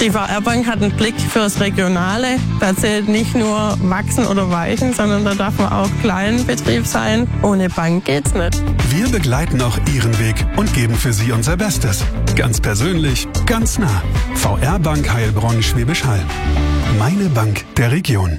Die VR-Bank hat einen Blick fürs Regionale. Da zählt nicht nur wachsen oder weichen, sondern da darf man auch Kleinbetrieb sein. Ohne Bank geht's nicht. Wir begleiten auch Ihren Weg und geben für Sie unser Bestes. Ganz persönlich, ganz nah. VR-Bank Heilbronn Schwäbisch Hall. Meine Bank der Region.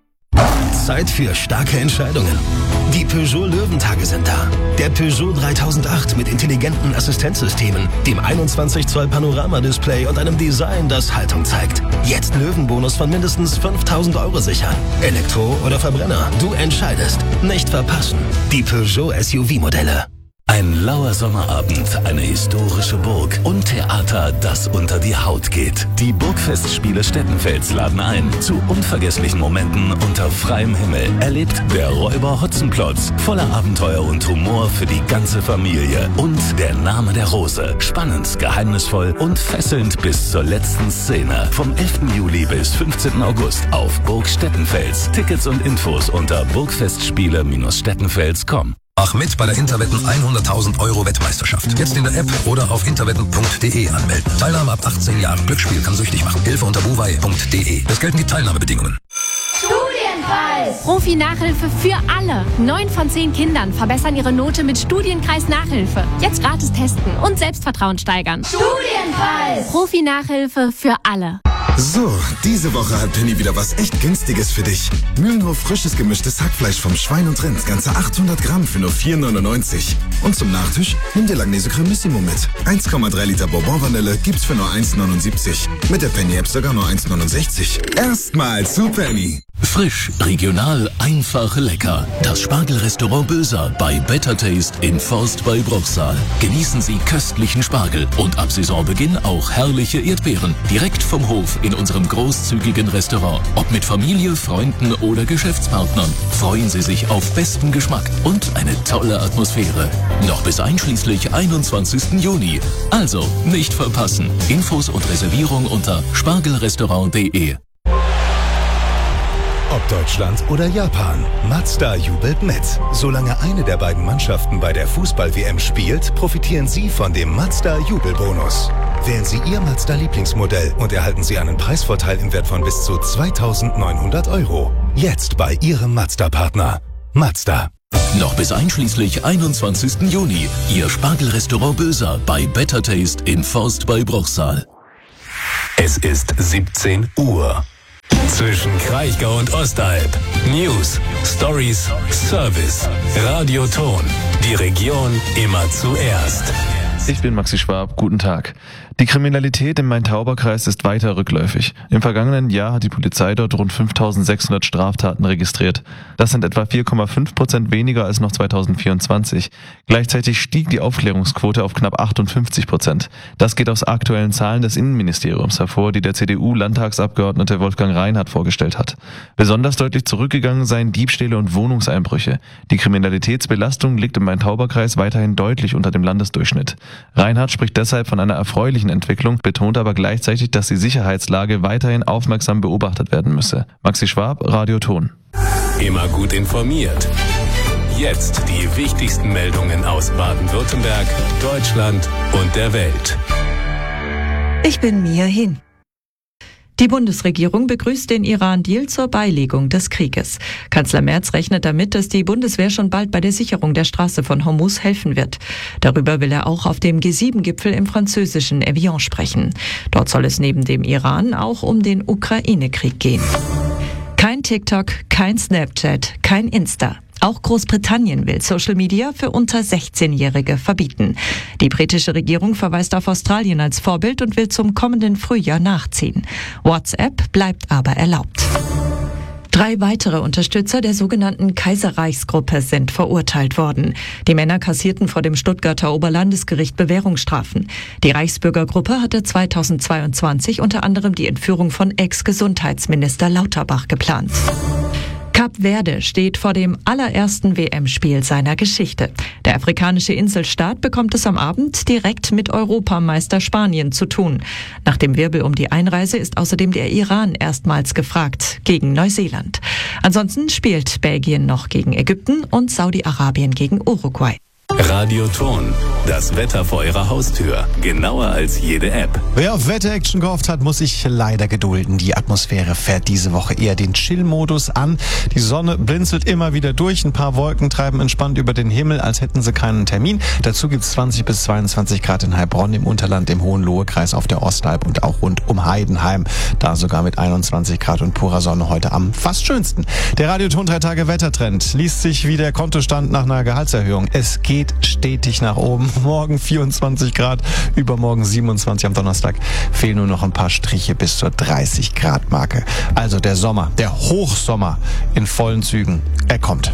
Zeit für starke Entscheidungen. Die Peugeot Löwentage sind da. Der Peugeot 3008 mit intelligenten Assistenzsystemen, dem 21 Zoll Panorama-Display und einem Design, das Haltung zeigt. Jetzt Löwenbonus von mindestens 5.000 Euro sichern. Elektro oder Verbrenner, du entscheidest. Nicht verpassen. Die Peugeot SUV-Modelle. Ein lauer Sommerabend, eine historische Burg und Theater, das unter die Haut geht. Die Burgfestspiele Stettenfels laden ein zu unvergesslichen Momenten unter freiem Himmel. Erlebt der Räuber Hotzenplotz, voller Abenteuer und Humor für die ganze Familie. Und der Name der Rose, spannend, geheimnisvoll und fesselnd bis zur letzten Szene. Vom 11. Juli bis 15. August auf Burg Stettenfels. Tickets und Infos unter burgfestspiele-stettenfels.com. Mach mit bei der Interwetten 100.000 Euro Wettmeisterschaft. Jetzt in der App oder auf interwetten.de anmelden. Teilnahme ab 18 Jahren. Glücksspiel kann süchtig machen. Hilfe unter buwei.de. Es gelten die Teilnahmebedingungen. Studienkreis! Profi-Nachhilfe für alle. 9 von 10 Kindern verbessern ihre Note mit Studienkreis-Nachhilfe. Jetzt gratis testen und Selbstvertrauen steigern. Studienkreis! Profi-Nachhilfe für alle. So, diese Woche hat Penny wieder was echt Günstiges für dich. Mühlenhof frisches gemischtes Hackfleisch vom Schwein und Rind, ganze 800 Gramm für nur 4,99. Und zum Nachtisch nimm dir Langnese Cremissimo mit. 1,3 Liter Bourbon Vanille gibt's für nur 1,79. Mit der Penny-App sogar nur 1,69. Erstmal zu Penny. Frisch, regional, einfach, lecker. Das Spargelrestaurant Böser bei Better Taste in Forst bei Bruchsal. Genießen Sie köstlichen Spargel und ab Saisonbeginn auch herrliche Erdbeeren. Direkt vom Hof in unserem großzügigen Restaurant. Ob mit Familie, Freunden oder Geschäftspartnern. Freuen Sie sich auf besten Geschmack und eine tolle Atmosphäre. Noch bis einschließlich 21. Juni. Also nicht verpassen. Infos und Reservierung unter spargelrestaurant.de. Ob Deutschland oder Japan, Mazda jubelt mit. Solange eine der beiden Mannschaften bei der Fußball-WM spielt, profitieren Sie von dem Mazda-Jubelbonus. Wählen Sie Ihr Mazda-Lieblingsmodell und erhalten Sie einen Preisvorteil im Wert von bis zu 2.900 Euro. Jetzt bei Ihrem Mazda-Partner. Mazda. Noch bis einschließlich 21. Juni. Ihr Spargelrestaurant Böser bei Better Taste in Forst bei Bruchsal. Es ist 17 Uhr. Zwischen Kraichgau und Ostalb. News, Stories, Service. Radioton. Die Region immer zuerst. Ich bin Maxi Schwab, guten Tag. Die Kriminalität im Main-Tauber-Kreis ist weiter rückläufig. Im vergangenen Jahr hat die Polizei dort rund 5.600 Straftaten registriert. Das sind etwa 4,5% weniger als noch 2024. Gleichzeitig stieg die Aufklärungsquote auf knapp 58%. Das geht aus aktuellen Zahlen des Innenministeriums hervor, die der CDU-Landtagsabgeordnete Wolfgang Reinhardt vorgestellt hat. Besonders deutlich zurückgegangen seien Diebstähle und Wohnungseinbrüche. Die Kriminalitätsbelastung liegt im Main-Tauber-Kreis weiterhin deutlich unter dem Landesdurchschnitt. Reinhardt spricht deshalb von einer erfreulichen Entwicklung, betont aber gleichzeitig, dass die Sicherheitslage weiterhin aufmerksam beobachtet werden müsse. Maxi Schwab, Radioton. Immer gut informiert. Jetzt die wichtigsten Meldungen aus Baden-Württemberg, Deutschland und der Welt. Ich bin Mia Hin. Die Bundesregierung begrüßt den Iran-Deal zur Beilegung des Krieges. Kanzler Merz rechnet damit, dass die Bundeswehr schon bald bei der Sicherung der Straße von Hormuz helfen wird. Darüber will er auch auf dem G7-Gipfel im französischen Evian sprechen. Dort soll es neben dem Iran auch um den Ukraine-Krieg gehen. Kein TikTok, kein Snapchat, kein Insta. Auch Großbritannien will Social Media für unter 16-Jährige verbieten. Die britische Regierung verweist auf Australien als Vorbild und will zum kommenden Frühjahr nachziehen. WhatsApp bleibt aber erlaubt. 3 weitere Unterstützer der sogenannten Kaiserreichsgruppe sind verurteilt worden. Die Männer kassierten vor dem Stuttgarter Oberlandesgericht Bewährungsstrafen. Die Reichsbürgergruppe hatte 2022 unter anderem die Entführung von Ex-Gesundheitsminister Lauterbach geplant. Kap Verde steht vor dem allerersten WM-Spiel seiner Geschichte. Der afrikanische Inselstaat bekommt es am Abend direkt mit Europameister Spanien zu tun. Nach dem Wirbel um die Einreise ist außerdem der Iran erstmals gefragt gegen Neuseeland. Ansonsten spielt Belgien noch gegen Ägypten und Saudi-Arabien gegen Uruguay. Radioton, das Wetter vor Ihrer Haustür. Genauer als jede App. Wer auf Wetter-Action gehofft hat, muss sich leider gedulden. Die Atmosphäre fährt diese Woche eher den Chill-Modus an. Die Sonne blinzelt immer wieder durch. Ein paar Wolken treiben entspannt über den Himmel, als hätten sie keinen Termin. Dazu gibt's 20 bis 22 Grad in Heilbronn, im Unterland, im Hohenlohe-Kreis, auf der Ostalb und auch rund um Heidenheim. Da sogar mit 21 Grad und purer Sonne heute am fast schönsten. Der Radioton 3 Tage Wettertrend liest sich wie der Kontostand nach einer Gehaltserhöhung. Es geht stetig nach oben. Morgen 24 Grad, übermorgen 27 am Donnerstag. Fehlen nur noch ein paar Striche bis zur 30 Grad Marke. Also der Sommer, der Hochsommer in vollen Zügen. Er kommt.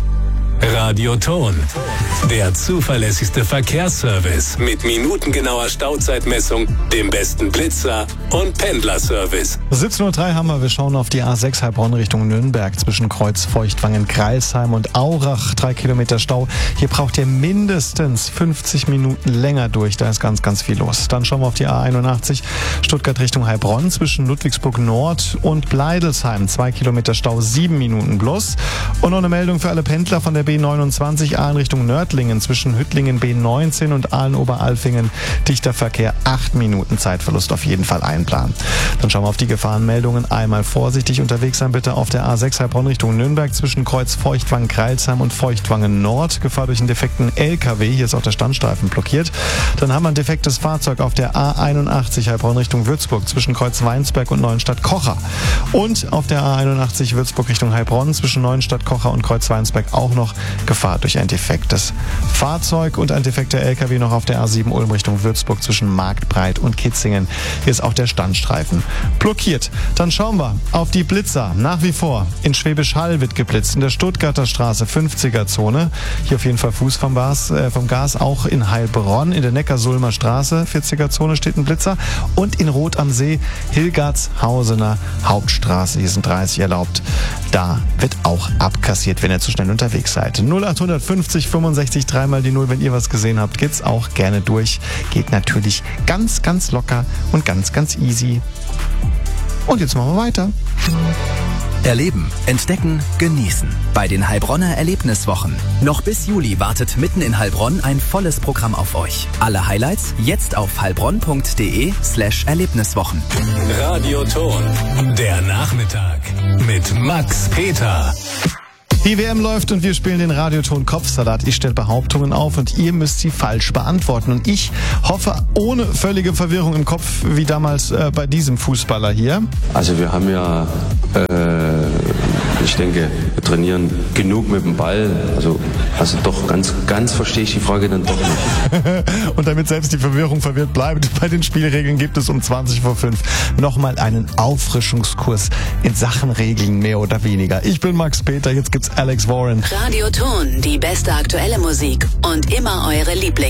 Radioton, der zuverlässigste Verkehrsservice mit minutengenauer Stauzeitmessung, dem besten Blitzer und Pendlerservice. 17:03 Uhr haben wir. Wir schauen auf die A6 Heilbronn Richtung Nürnberg zwischen Kreuz Feuchtwangen, Greilsheim und Aurach. 3 Kilometer Stau. Hier braucht ihr mindestens 50 Minuten länger durch. Da ist ganz, ganz viel los. Dann schauen wir auf die A81 Stuttgart Richtung Heilbronn zwischen Ludwigsburg Nord und Bleidelsheim. 2 Kilometer Stau, 7 Minuten plus. Und noch eine Meldung für alle Pendler von der B29 Aalen Richtung Nördlingen zwischen Hüttlingen B19 und Aalen-Oberalfingen. Dichter Verkehr, 8 Minuten Zeitverlust auf jeden Fall einplanen. Dann schauen wir auf die Gefahrenmeldungen. Einmal vorsichtig unterwegs sein bitte auf der A6 Heilbronn Richtung Nürnberg zwischen Kreuz Feuchtwangen, Greilsheim und Feuchtwangen Nord. Gefahr durch einen defekten LKW. Hier ist auch der Standstreifen blockiert. Dann haben wir ein defektes Fahrzeug auf der A81 Heilbronn Richtung Würzburg zwischen Kreuz Weinsberg und Neuenstadt-Kocher. Und auf der A81 Würzburg Richtung Heilbronn zwischen Neuenstadt-Kocher und Kreuz Weinsberg auch noch Gefahr durch ein defektes Fahrzeug und ein defekter LKW noch auf der A7 Ulm Richtung Würzburg zwischen Marktbreit und Kitzingen. Hier ist auch der Standstreifen blockiert. Dann schauen wir auf die Blitzer. Nach wie vor in Schwäbisch Hall wird geblitzt, in der Stuttgarter Straße 50er-Zone. Hier auf jeden Fall Fuß vom Gas, auch in Heilbronn. In der Neckarsulmer Straße 40er-Zone steht ein Blitzer. Und in Rot am See Hilgertshausener Hauptstraße. Hier sind 30 erlaubt. Da wird auch abkassiert, wenn ihr zu schnell unterwegs seid. 0850 65 3 die 0. Wenn ihr was gesehen habt, geht's auch gerne durch. Geht natürlich ganz, ganz locker und ganz, ganz easy. Und jetzt machen wir weiter. Erleben, entdecken, genießen. Bei den Heilbronner Erlebniswochen. Noch bis Juli wartet mitten in Heilbronn ein volles Programm auf euch. Alle Highlights jetzt auf heilbronn.de/Erlebniswochen. Radioton, der Nachmittag mit Max Peter. Die WM läuft und wir spielen den Radioton Kopfsalat. Ich stelle Behauptungen auf und ihr müsst sie falsch beantworten. Und ich hoffe ohne völlige Verwirrung im Kopf, wie damals bei diesem Fußballer hier. Also wir haben ja, ich denke, wir trainieren genug mit dem Ball. Also doch ganz verstehe ich die Frage dann doch nicht. Und damit selbst die Verwirrung verwirrt bleibt, bei den Spielregeln gibt es um 20:05 nochmal einen Auffrischungskurs in Sachen Regeln, mehr oder weniger. Ich bin Max Peter, jetzt gibt's Alex Warren. Radioton, die beste aktuelle Musik und immer eure Lieblinge.